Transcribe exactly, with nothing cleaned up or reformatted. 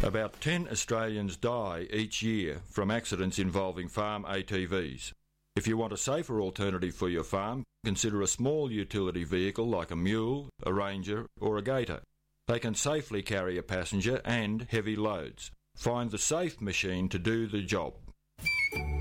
About ten Australians die each year from accidents involving farm A T Vs. If you want a safer alternative for your farm, consider a small utility vehicle like a mule, a ranger or a gator. They can safely carry a passenger and heavy loads. Find the safe machine to do the job.